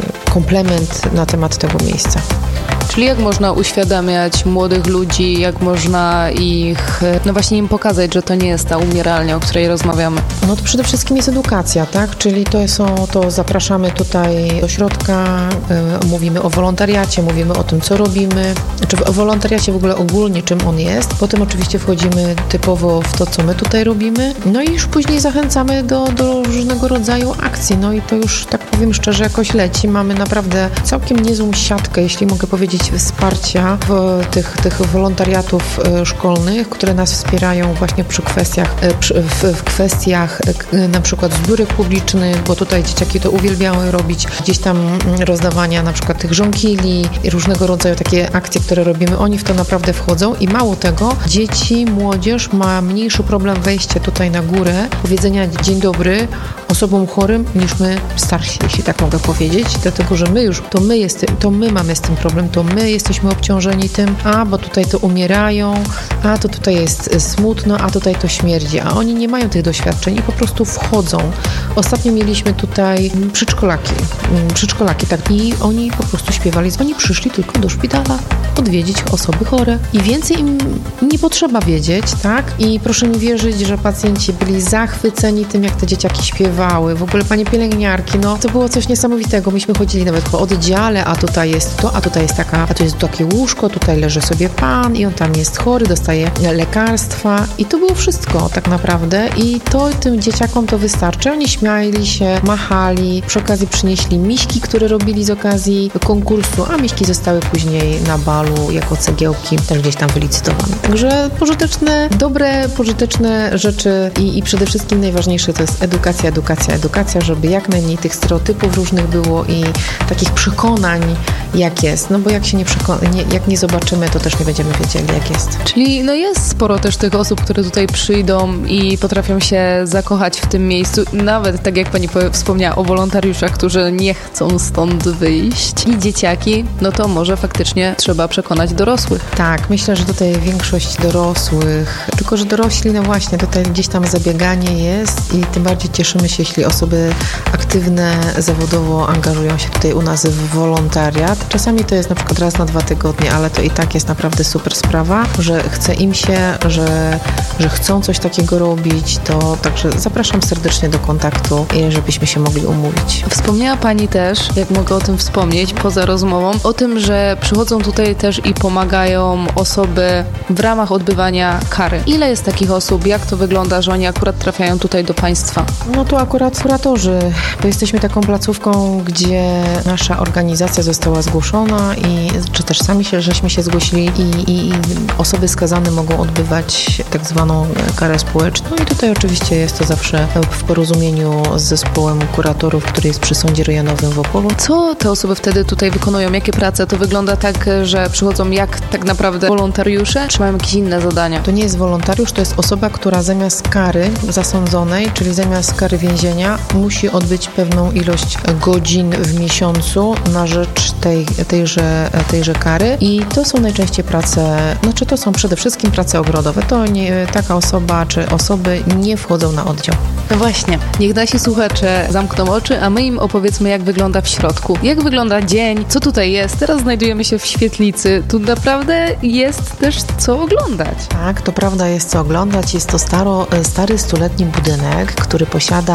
komplement na temat tego miejsca. Czyli jak można uświadamiać młodych ludzi, jak można ich, no właśnie im pokazać, że to nie jest ta umieralnia, o której rozmawiamy? No to przede wszystkim jest edukacja, tak? Czyli to są, to zapraszamy tutaj do środka, y, mówimy o wolontariacie, mówimy o tym, co robimy, znaczy o wolontariacie w ogóle ogólnie, czym on jest. Potem oczywiście wchodzimy typowo w to, co my tutaj robimy, no i już później zachęcamy do, do różnego rodzaju akcji, no i to już, tak powiem szczerze, jakoś leci. Mamy naprawdę całkiem niezłą siatkę, jeśli mogę powiedzieć, wsparcia w tych, tych wolontariatów szkolnych, które nas wspierają właśnie przy kwestiach, przy, w, w kwestiach na przykład zbiórek publicznych, bo tutaj dzieciaki to uwielbiały robić, gdzieś tam rozdawania na przykład tych żonkili i różnego rodzaju takie akcje, które robimy, oni w to naprawdę wchodzą i mało tego, dzieci, młodzież ma mniejszy problem wejścia tutaj na górę, powiedzenia dzień dobry osobom chorym niż my starsi, jeśli tak mogę powiedzieć, dlatego, że my już, to my jest, to my mamy z tym problem, to my jesteśmy obciążeni tym, a bo tutaj to umierają, a to tutaj jest smutno, a tutaj to śmierdzi, a oni nie mają tych doświadczeń i po prostu wchodzą. Ostatnio mieliśmy tutaj przedszkolaki, przedszkolaki, tak, i oni po prostu śpiewali, oni przyszli tylko do szpitala odwiedzić osoby chore i więcej im nie potrzeba wiedzieć, tak, i proszę mi wierzyć, że pacjenci byli zachwyceni tym, jak te dzieciaki śpiewały, w ogóle panie pielęgniarki, no to było coś niesamowitego, myśmy chodzili nawet po oddziale, a tutaj jest to, a tutaj jest taka, a tu jest takie łóżko, tutaj leży sobie pan i on tam jest chory, dostaje lekarstwa i to było wszystko tak naprawdę i to tym dzieciakom to wystarczy. Oni śmiali się, machali, przy okazji przynieśli miśki, które robili z okazji konkursu, a miśki zostały później na balu jako cegiełki też gdzieś tam wylicytowane. Także pożyteczne, dobre, pożyteczne rzeczy i, i przede wszystkim najważniejsze to jest edukacja, edukacja, edukacja, żeby jak najmniej tych stereotypów różnych było i takich przekonań, jak jest. No bo jak się nie, przekon- nie jak nie zobaczymy, to też nie będziemy wiedzieli, jak jest. Czyli no jest sporo też tych osób, które tutaj przyjdą i potrafią się zakochać w tym miejscu. Nawet tak jak pani wspomniała o wolontariuszach, którzy nie chcą stąd wyjść. I dzieciaki, no to może faktycznie trzeba przekonać dorosłych. Tak, myślę, że tutaj większość dorosłych, tylko że dorośli, no właśnie, tutaj gdzieś tam zabieganie jest i tym bardziej cieszymy się, jeśli osoby aktywne zawodowo angażują się tutaj u nas w wolontariat. Czasami to jest na przykład raz na dwa tygodnie, ale to i tak jest naprawdę super sprawa, że chce im się, że, że chcą coś takiego robić, to także zapraszam serdecznie do kontaktu, żebyśmy się mogli umówić. Wspomniała pani też, jak mogę o tym wspomnieć poza rozmową, o tym, że przychodzą tutaj też i pomagają osoby w ramach odbywania kary. Ile jest takich osób? Jak to wygląda, że oni akurat trafiają tutaj do państwa? No to akurat kuratorzy, bo jesteśmy taką placówką, gdzie nasza organizacja została zgłoszona i czy też sami się, żeśmy się zgłosili i, i, i osoby skazane mogą odbywać tak zwaną karę społeczną i tutaj oczywiście jest to zawsze w porozumieniu z zespołem kuratorów, który jest przy Sądzie Rejonowym w Opolu. Co te osoby wtedy tutaj wykonują? Jakie prace? To wygląda tak, że przychodzą jak tak naprawdę wolontariusze, czy mają jakieś inne zadania? To nie jest wolontariusz, to jest osoba, która zamiast kary zasądzonej, czyli zamiast kary więzienia, musi odbyć pewną ilość godzin w miesiącu na rzecz tej, tejże, tejże kary i to są najczęściej prace, znaczy to są przede wszystkim prace ogrodowe. To nie, taka osoba czy osoby nie wchodzą na oddział. No właśnie, niech nasi słuchacze zamkną oczy, a my im opowiedzmy, jak wygląda w środku. Jak wygląda dzień, co tutaj jest. Teraz znajdujemy się w świetlicy. Tu naprawdę jest też co oglądać. Tak, to prawda, jest co oglądać. Jest to staro, stary, stuletni budynek, który posiada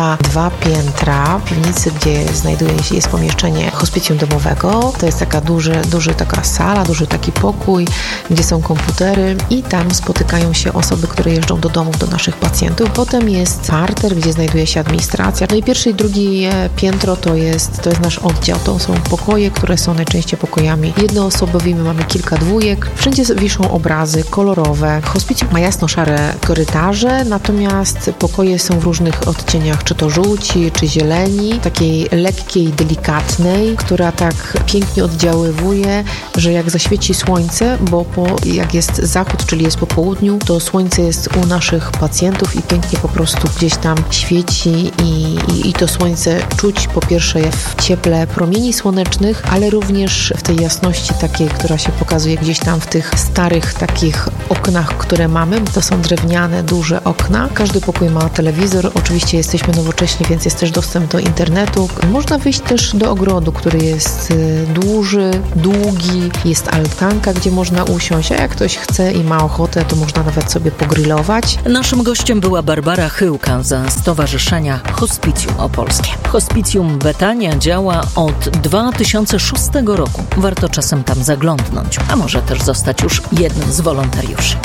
posiada dwa piętra piwnicy, gdzie znajduje się, jest pomieszczenie hospicjum domowego. To jest taka duży, duży taka sala, duży taki pokój, gdzie są komputery i tam spotykają się osoby, które jeżdżą do domów, do naszych pacjentów. Potem jest parter, gdzie znajduje się administracja. No i pierwsze i drugie piętro to jest, to jest nasz oddział. To są pokoje, które są najczęściej pokojami jednoosobowymi. Mamy kilka dwójek. Wszędzie wiszą obrazy kolorowe. Hospicjum ma jasno-szare korytarze, natomiast pokoje są w różnych odcieniach, czy to żółci, czy zieleni, takiej lekkiej, delikatnej, która tak pięknie oddziaływuje, że jak zaświeci słońce, bo po, jak jest zachód, czyli jest po południu, to słońce jest u naszych pacjentów i pięknie po prostu gdzieś tam świeci i, i, i to słońce czuć po pierwsze w cieple promieni słonecznych, ale również w tej jasności takiej, która się pokazuje gdzieś tam w tych starych takich oknach, które mamy. To są drewniane, duże okna. Każdy pokój ma telewizor. Oczywiście jesteśmy nowocześni, więc jest też dostęp do internetu. Można wyjść też do ogrodu, który jest duży, długi. Jest altanka, gdzie można usiąść, a jak ktoś chce i ma ochotę, to można nawet sobie pogrillować. Naszym gościem była Barbara Chyłka ze Stowarzyszenia Hospicjum Opolskie. Hospicjum Betania działa od dwa tysiące szóstego roku. Warto czasem tam zaglądnąć, a może też zostać już jednym z wolontariuszy.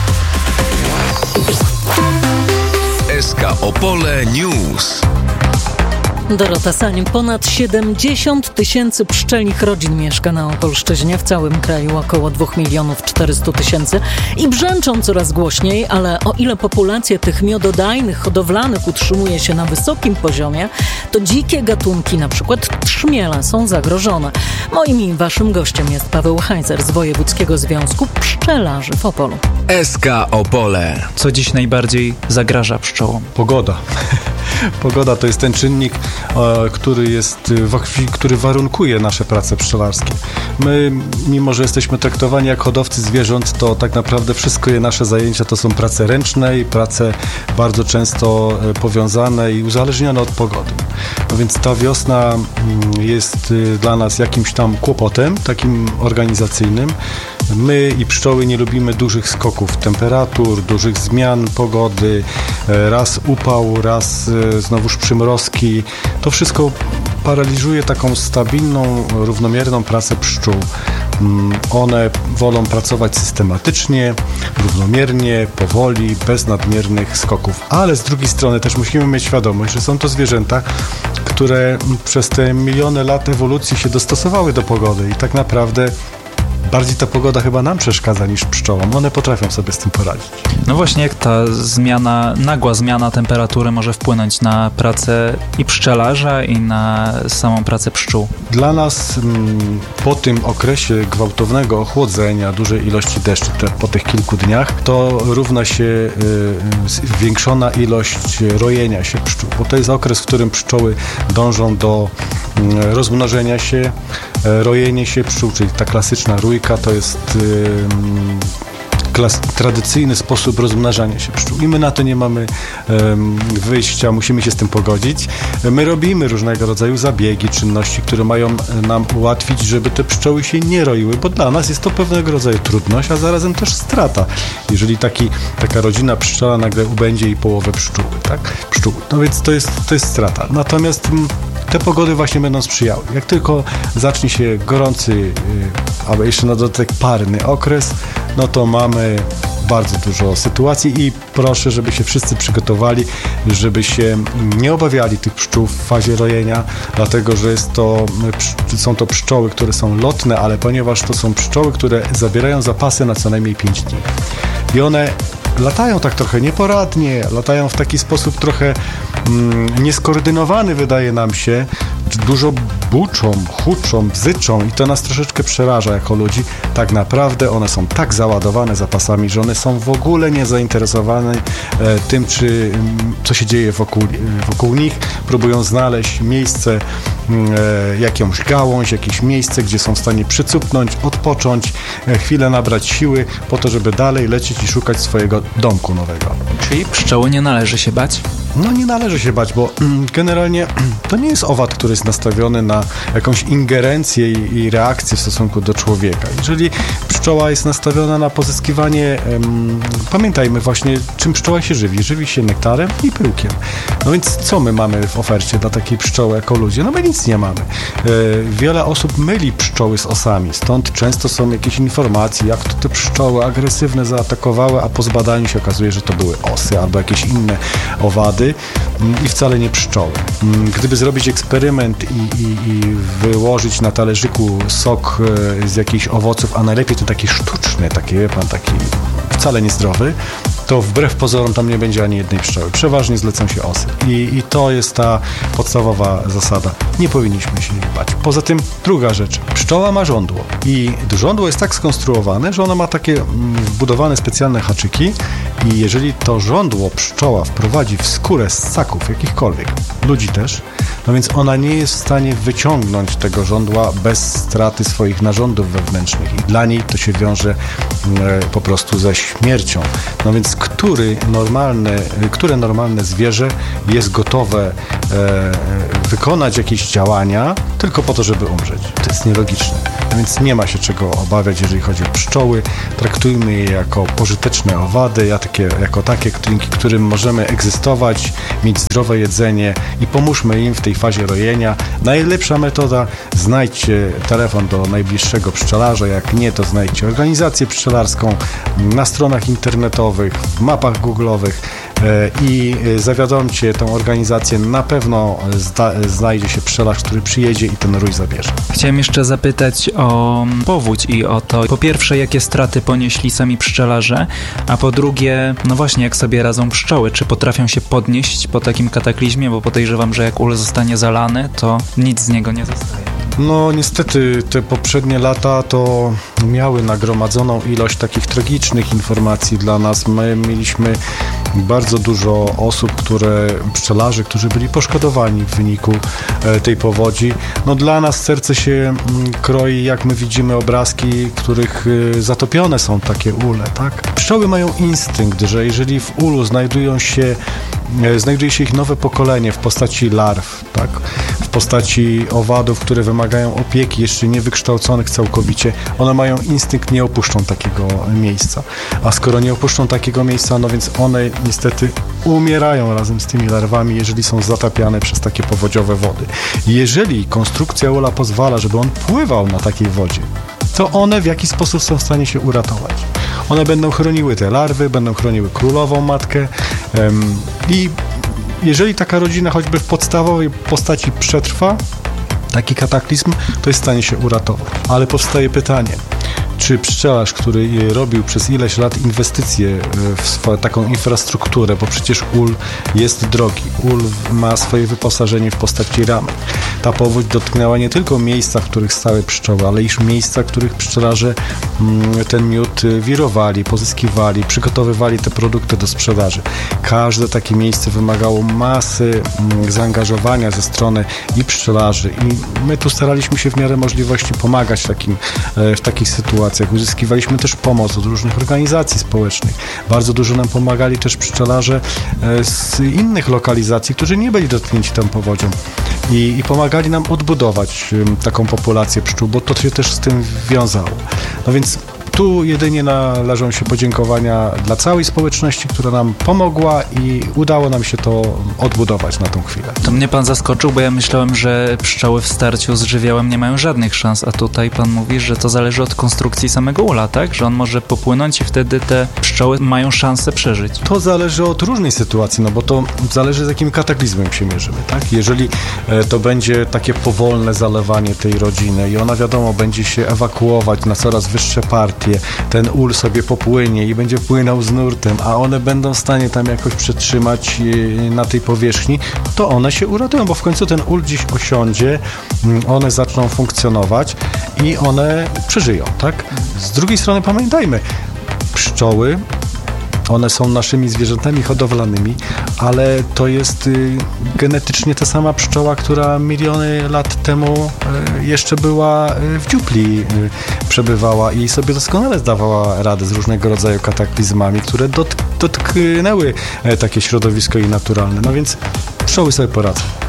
S K Opole News. Dorota Sań. Ponad siedemdziesiąt tysięcy pszczelich rodzin mieszka na Opolszczyźnie, w całym kraju około dwa miliony czterysta tysięcy i brzęczą coraz głośniej, ale o ile populacja tych miododajnych, hodowlanych utrzymuje się na wysokim poziomie, to dzikie gatunki, na przykład trzmiele, są zagrożone. Moim i waszym gościem jest Paweł Hajzer z Wojewódzkiego Związku Pszczelarzy w Opolu. S K Opole. Co dziś najbardziej zagraża pszczołom? Pogoda. Pogoda to jest ten czynnik, który jest, który warunkuje nasze prace pszczelarskie. My, mimo że jesteśmy traktowani jak hodowcy zwierząt, to tak naprawdę wszystkie nasze zajęcia to są prace ręczne i prace bardzo często powiązane i uzależnione od pogody. No więc ta wiosna jest dla nas jakimś tam kłopotem, takim organizacyjnym. My i pszczoły nie lubimy dużych skoków temperatur, dużych zmian pogody, raz upał, raz znowuż przymrozki. To wszystko paraliżuje taką stabilną, równomierną pracę pszczół. One wolą pracować systematycznie, równomiernie, powoli, bez nadmiernych skoków. Ale z drugiej strony też musimy mieć świadomość, że są to zwierzęta, które przez te miliony lat ewolucji się dostosowały do pogody i tak naprawdę bardziej ta pogoda chyba nam przeszkadza niż pszczołom. One potrafią sobie z tym poradzić. No właśnie, jak ta zmiana, nagła zmiana temperatury może wpłynąć na pracę i pszczelarza, i na samą pracę pszczół? Dla nas m, po tym okresie gwałtownego ochłodzenia, dużej ilości deszczu, te, po tych kilku dniach, to równa się y, zwiększona ilość rojenia się pszczół, bo to jest okres, w którym pszczoły dążą do y, rozmnożenia się, y, rojenie się pszczół, czyli ta klasyczna rójka, to jest y, klas, tradycyjny sposób rozmnażania się pszczół i my na to nie mamy y, wyjścia, musimy się z tym pogodzić. My robimy różnego rodzaju zabiegi, czynności, które mają nam ułatwić, żeby te pszczoły się nie roiły, bo dla nas jest to pewnego rodzaju trudność, a zarazem też strata, jeżeli taki, taka rodzina pszczoła nagle ubędzie jej połowę pszczóły, tak? Pszczół. No więc to jest, to jest strata. Natomiast m, te pogody właśnie będą sprzyjały. Jak tylko zacznie się gorący, albo jeszcze na dodatek parny okres, no to mamy bardzo dużo sytuacji i proszę, żeby się wszyscy przygotowali, żeby się nie obawiali tych pszczół w fazie rojenia, dlatego że jest to, są to pszczoły, które są lotne, ale ponieważ to są pszczoły, które zabierają zapasy na co najmniej pięć dni. I one latają tak trochę nieporadnie, latają w taki sposób trochę mm, nieskoordynowany, wydaje nam się, dużo buczą, huczą, bzyczą i to nas troszeczkę przeraża jako ludzi. Tak naprawdę one są tak załadowane zapasami, że one są w ogóle nie zainteresowane e, tym, czy, co się dzieje wokół, wokół nich. Próbują znaleźć miejsce, e, jakąś gałąź, jakieś miejsce, gdzie są w stanie przycupnąć, odpocząć, e, chwilę nabrać siły po to, żeby dalej lecieć i szukać swojego domku nowego. Czyli pszczoły nie należy się bać? No nie należy się bać, bo generalnie to nie jest owad, który jest nastawiony na jakąś ingerencję i, i reakcję w stosunku do człowieka. Jeżeli pszczoły pszczoła jest nastawiona na pozyskiwanie, um, pamiętajmy właśnie, czym pszczoła się żywi. Żywi się nektarem i pyłkiem. No więc co my mamy w ofercie dla takiej pszczoły jako ludzie? No my nic nie mamy. E, wiele osób myli pszczoły z osami, stąd często są jakieś informacje, jak to te pszczoły agresywne zaatakowały, a po zbadaniu się okazuje, że to były osy albo jakieś inne owady i wcale nie pszczoły. Gdyby zrobić eksperyment i, i, i wyłożyć na talerzyku sok z jakichś owoców, a najlepiej to taki sztuczny, taki, wie pan, taki wcale niezdrowy, to wbrew pozorom tam nie będzie ani jednej pszczoły. Przeważnie zlecą się osy. I, I to jest ta podstawowa zasada. Nie powinniśmy się ich bać. Poza tym druga rzecz. Pszczoła ma żądło. I żądło jest tak skonstruowane, że ona ma takie wbudowane specjalne haczyki i jeżeli to żądło pszczoła wprowadzi w skórę z ssaków jakichkolwiek, ludzi też, no więc ona nie jest w stanie wyciągnąć tego żądła bez straty swoich narządów wewnętrznych i dla niej to się wiąże e, po prostu ze śmiercią. No więc który normalne, które normalne zwierzę jest gotowe e, wykonać jakieś działania tylko po to, żeby umrzeć? To jest nielogiczne. No więc nie ma się czego obawiać, jeżeli chodzi o pszczoły. Traktujmy je jako pożyteczne owady, ja takie, jako takie, dzięki którym możemy egzystować, mieć zdrowe jedzenie i pomóżmy im w tej fazie rojenia. Najlepsza metoda, znajdźcie telefon do najbliższego pszczelarza, jak nie, to znajdźcie organizację pszczelarską na stronach internetowych, w mapach googlowych i zawiadomcie tą organizację, na pewno zda, znajdzie się pszczelarz, który przyjedzie i ten rój zabierze. Chciałem jeszcze zapytać o powódź i o to, po pierwsze, jakie straty ponieśli sami pszczelarze, a po drugie, no właśnie, jak sobie radzą pszczoły, czy potrafią się podnieść po takim kataklizmie, bo podejrzewam, że jak ul zostanie zalany, to nic z niego nie zostaje. No niestety te poprzednie lata to miały nagromadzoną ilość takich tragicznych informacji dla nas. My mieliśmy bardzo dużo osób, które, pszczelarzy, którzy byli poszkodowani w wyniku tej powodzi. No dla nas serce się kroi, jak my widzimy obrazki, których zatopione są takie ule, tak? Pszczoły mają instynkt, że jeżeli w ulu znajdują się, znajduje się ich nowe pokolenie w postaci larw, tak? W postaci owadów, które wymagają opieki, jeszcze nie wykształconych całkowicie, one mają instynkt, nie opuszczą takiego miejsca. A skoro nie opuszczą takiego miejsca, no więc one niestety umierają razem z tymi larwami, jeżeli są zatapiane przez takie powodziowe wody. Jeżeli konstrukcja ula pozwala, żeby on pływał na takiej wodzie, to one w jakiś sposób są w stanie się uratować. One będą chroniły te larwy, będą chroniły królową matkę um, i jeżeli taka rodzina choćby w podstawowej postaci przetrwa taki kataklizm, to jest w stanie się uratować. Ale powstaje pytanie, czy pszczelarz, który robił przez ileś lat inwestycje w swoją, taką infrastrukturę, bo przecież ul jest drogi, ul ma swoje wyposażenie w postaci ramek. Ta powódź dotknęła nie tylko miejsca, w których stały pszczoły, ale i miejsca, w których pszczelarze ten miód wirowali, pozyskiwali, przygotowywali te produkty do sprzedaży. Każde takie miejsce wymagało masy zaangażowania ze strony i pszczelarzy i my tu staraliśmy się w miarę możliwości pomagać takim, w takich sytuacjach. Uzyskiwaliśmy też pomoc od różnych organizacji społecznych. Bardzo dużo nam pomagali też pszczelarze z innych lokalizacji, którzy nie byli dotknięci tą powodzią i, i pomagali nam odbudować taką populację pszczół, bo to się też z tym wiązało. No więc tu jedynie należą się podziękowania dla całej społeczności, która nam pomogła i udało nam się to odbudować na tą chwilę. To mnie pan zaskoczył, bo ja myślałem, że pszczoły w starciu z żywiołem nie mają żadnych szans, a tutaj pan mówi, że to zależy od konstrukcji samego ula, tak? Że on może popłynąć i wtedy te pszczoły mają szansę przeżyć. To zależy od różnej sytuacji, no bo to zależy z jakim kataklizmem się mierzymy, tak? Jeżeli e, to będzie takie powolne zalewanie tej rodziny i ona wiadomo będzie się ewakuować na coraz wyższe partie, ten ul sobie popłynie i będzie płynął z nurtem, a one będą w stanie tam jakoś przetrzymać na tej powierzchni, to one się uratują, bo w końcu ten ul gdzieś osiądzie, one zaczną funkcjonować i one przeżyją, tak? Z drugiej strony pamiętajmy, pszczoły, one są naszymi zwierzętami hodowlanymi, ale to jest y, genetycznie ta sama pszczoła, która miliony lat temu y, jeszcze była y, w dziupli y, przebywała i sobie doskonale zdawała radę z różnego rodzaju kataklizmami, które dot, dotknęły y, takie środowisko i naturalne. No więc pszczoły sobie poradzą.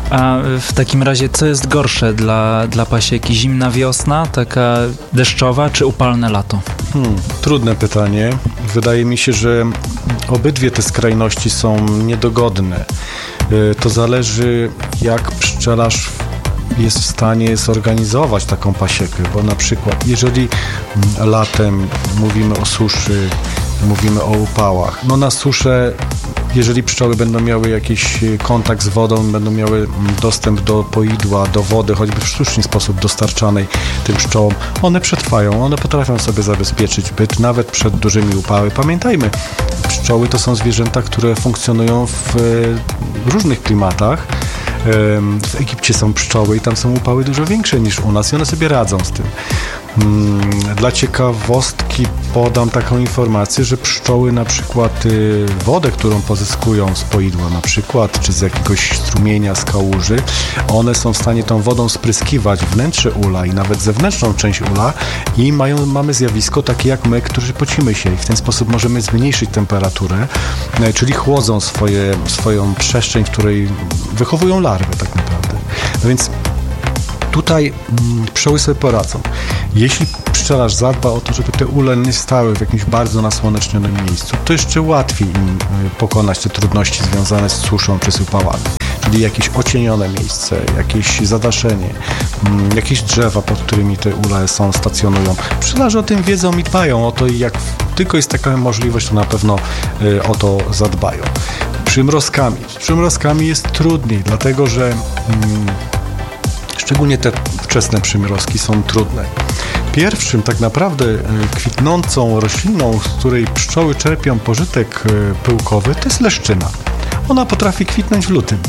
A w takim razie co jest gorsze dla, dla pasieki? Zimna wiosna, taka deszczowa, czy upalne lato? Hmm, trudne pytanie. Wydaje mi się, że obydwie te skrajności są niedogodne. To zależy, jak pszczelarz jest w stanie zorganizować taką pasiekę, bo na przykład jeżeli latem mówimy o suszy, mówimy o upałach, no na suszę, jeżeli pszczoły będą miały jakiś kontakt z wodą, będą miały dostęp do poidła, do wody, choćby w sztuczny sposób dostarczanej tym pszczołom, one przetrwają, one potrafią sobie zabezpieczyć byt nawet przed dużymi upały. Pamiętajmy, pszczoły to są zwierzęta, które funkcjonują w różnych klimatach. W Egipcie są pszczoły i tam są upały dużo większe niż u nas i one sobie radzą z tym. Dla ciekawostki podam taką informację, że pszczoły na przykład wodę, którą pozyskują z poidła na przykład, czy z jakiegoś strumienia, z kałuży, one są w stanie tą wodą spryskiwać wnętrze ula i nawet zewnętrzną część ula i mają, mamy zjawisko takie jak my, którzy pocimy się i w ten sposób możemy zmniejszyć temperaturę, czyli chłodzą swoje, swoją przestrzeń, w której wychowują larwy tak naprawdę. No więc tutaj mm, pszczoły sobie poradzą. Jeśli pszczelarz zadba o to, żeby te ule nie stały w jakimś bardzo nasłonecznionym miejscu, to jeszcze łatwiej im pokonać te trudności związane z suszą czy z upałami. Czyli jakieś ocienione miejsce, jakieś zadaszenie, mm, jakieś drzewa, pod którymi te ule są, stacjonują. Pszczelarze o tym wiedzą i dbają o to i jak tylko jest taka możliwość, to na pewno y, o to zadbają. Przymrozkami. Z przymrozkami jest trudniej, dlatego że mm, szczególnie te wczesne przymrozki są trudne. Pierwszym tak naprawdę kwitnącą rośliną, z której pszczoły czerpią pożytek pyłkowy, to jest leszczyna. Ona potrafi kwitnąć w lutym.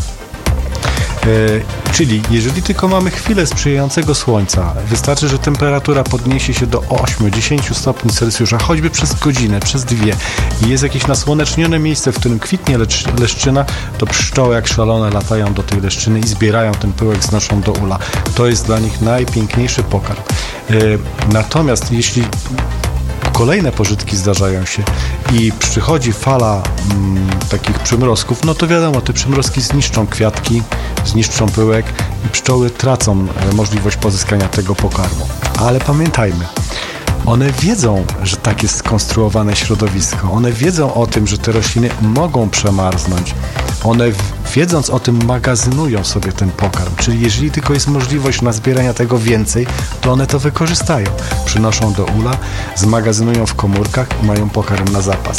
E, czyli jeżeli tylko mamy chwilę sprzyjającego słońca, wystarczy, że temperatura podniesie się do osiem do dziesięciu stopni Celsjusza, choćby przez godzinę, przez dwie i jest jakieś nasłonecznione miejsce, w którym kwitnie lecz, leszczyna, to pszczoły jak szalone latają do tej leszczyny i zbierają ten pyłek, znoszą do ula. To jest dla nich najpiękniejszy pokarm. E, natomiast jeśli kolejne pożytki zdarzają się i przychodzi fala mm, takich przymrozków, no to wiadomo, te przymrozki zniszczą kwiatki, zniszczą pyłek i pszczoły tracą e, możliwość pozyskania tego pokarmu. Ale pamiętajmy, one wiedzą, że tak jest skonstruowane środowisko. One wiedzą o tym, że te rośliny mogą przemarznąć. One wiedząc o tym magazynują sobie ten pokarm. Czyli jeżeli tylko jest możliwość nazbierania tego więcej, to one to wykorzystają. Przynoszą do ula, zmagazynują w komórkach i mają pokarm na zapas.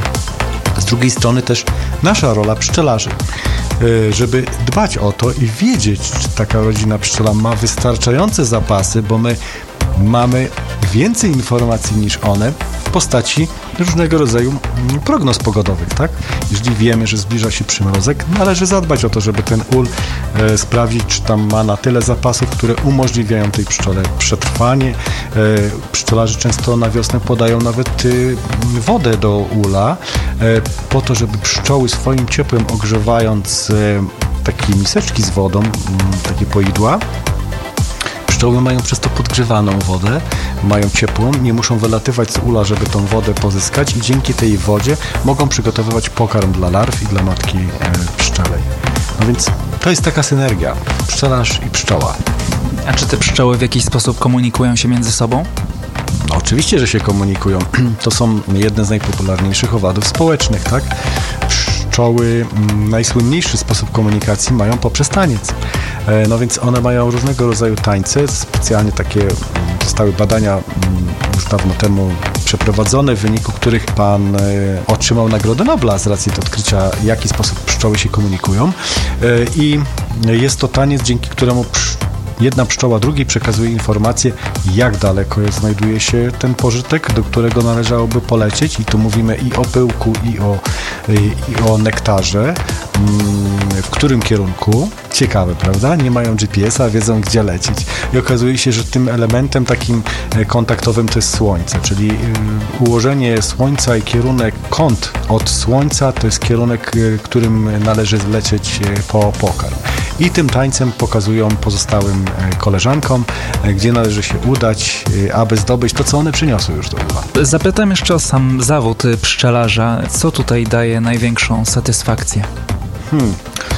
Z drugiej strony też nasza rola pszczelarzy, żeby dbać o to i wiedzieć, czy taka rodzina pszczela ma wystarczające zapasy, bo my mamy więcej informacji niż one w postaci różnego rodzaju prognoz pogodowych, tak? Jeżeli wiemy, że zbliża się przymrozek, należy zadbać o to, żeby ten ul e, sprawdzić, czy tam ma na tyle zapasów, które umożliwiają tej pszczole przetrwanie. E, pszczelarze często na wiosnę podają nawet e, wodę do ula, e, po to, żeby pszczoły swoim ciepłem ogrzewając e, takie miseczki z wodą, m, takie poidła, pszczoły mają przez to podgrzewaną wodę, mają ciepłą, nie muszą wylatywać z ula, żeby tą wodę pozyskać i dzięki tej wodzie mogą przygotowywać pokarm dla larw i dla matki e, pszczelej. No więc to jest taka synergia, pszczelarz i pszczoła. A czy te pszczoły w jakiś sposób komunikują się między sobą? No, oczywiście, że się komunikują. To są jedne z najpopularniejszych owadów społecznych, tak? Pszczoły m, najsłynniejszy sposób komunikacji mają poprzez taniec. E, no więc one mają różnego rodzaju tańce, specjalnie takie m, zostały badania m, już dawno temu przeprowadzone, w wyniku których pan e, otrzymał Nagrodę Nobla z racji odkrycia, w jaki sposób pszczoły się komunikują. E, I jest to taniec, dzięki któremu psz jedna pszczoła drugiej przekazuje informację, jak daleko znajduje się ten pożytek, do którego należałoby polecieć. I tu mówimy i o pyłku, i o, i o nektarze. W którym kierunku? Ciekawe, prawda? Nie mają G P S a, wiedzą, gdzie lecieć. I okazuje się, że tym elementem takim kontaktowym to jest słońce, czyli ułożenie słońca i kierunek, kąt od słońca to jest kierunek, którym należy lecieć po pokarm. I tym tańcem pokazują pozostałym koleżankom, gdzie należy się udać, aby zdobyć to, co one przyniosły już do ula. Zapytam jeszcze o sam zawód pszczelarza. Co tutaj daje największą satysfakcję? Hmm.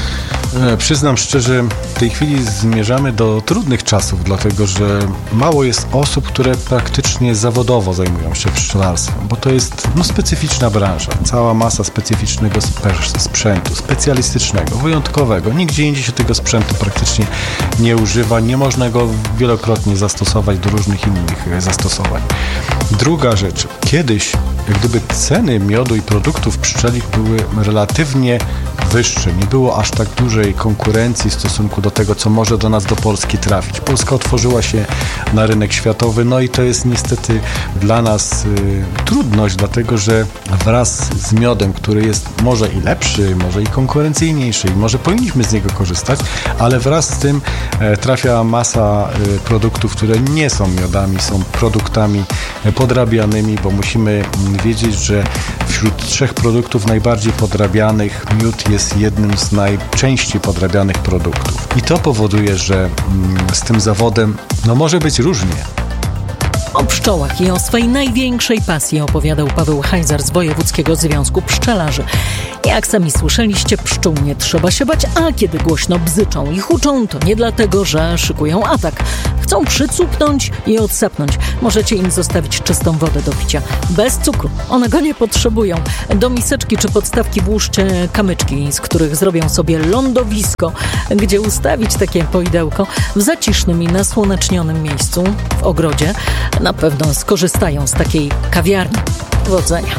E, przyznam szczerze, w tej chwili zmierzamy do trudnych czasów, dlatego że mało jest osób, które praktycznie zawodowo zajmują się pszczelarstwem, bo to jest no, specyficzna branża. Cała masa specyficznego spe- sprzętu, specjalistycznego, wyjątkowego. Nigdzie indziej się tego sprzętu praktycznie nie używa, nie można go wielokrotnie zastosować do różnych innych zastosowań. Druga rzecz, kiedyś jak gdyby ceny miodu i produktów pszczelich były relatywnie wyższe, nie było aż tak dużej konkurencji w stosunku do tego, co może do nas, do Polski trafić. Polska otworzyła się na rynek światowy, no i to jest niestety dla nas y, trudność, dlatego że wraz z miodem, który jest może i lepszy, może i konkurencyjniejszy i może powinniśmy z niego korzystać, ale wraz z tym e, trafia masa y, produktów, które nie są miodami, są produktami y, podrabianymi, bo musimy y, wiedzieć, że wśród trzech produktów najbardziej podrabianych miód jest jednym z najczęściej podrabianych produktów. I to powoduje, że mm, z tym zawodem no może być różnie. O pszczołach i o swej największej pasji opowiadał Paweł Hajzar z Wojewódzkiego Związku Pszczelarzy. Jak sami słyszeliście, pszczół nie trzeba się bać, a kiedy głośno bzyczą i huczą, to nie dlatego, że szykują atak. Chcą przycupnąć i odsapnąć. Możecie im zostawić czystą wodę do picia. Bez cukru. One go nie potrzebują. Do miseczki czy podstawki włóżcie kamyczki, z których zrobią sobie lądowisko, gdzie ustawić takie poidełko w zacisznym i nasłonecznionym miejscu w ogrodzie. Na pewno skorzystają z takiej kawiarni. Powodzenia.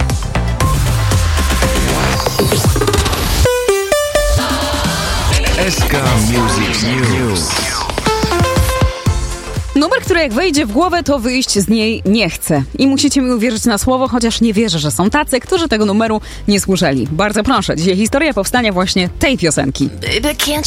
S K Music News. Numer, który jak wejdzie w głowę, to wyjść z niej nie chce. I musicie mi uwierzyć na słowo, chociaż nie wierzę, że są tacy, którzy tego numeru nie słyszeli. Bardzo proszę, dzisiaj historia powstania właśnie tej piosenki. Baby, can't